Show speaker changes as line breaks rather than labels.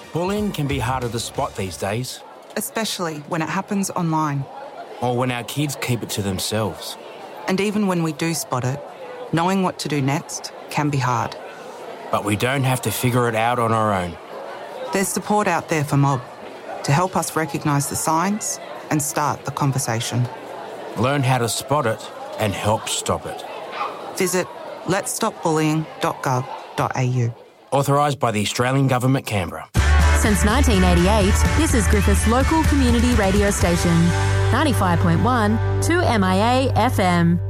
Bullying can be harder to spot these days.
Especially when it happens online.
Or when our kids keep it to themselves.
And even when we do spot it, knowing what to do next can be hard.
But we don't have to figure it out on our own.
There's support out there for Mob to help us recognise the signs and start the conversation.
Learn how to spot it and help stop it.
Visit letsstopbullying.gov.au.
Authorised by the Australian Government, Canberra.
Since 1988, this is Griffith's local community radio station, 95.1 2MIA FM.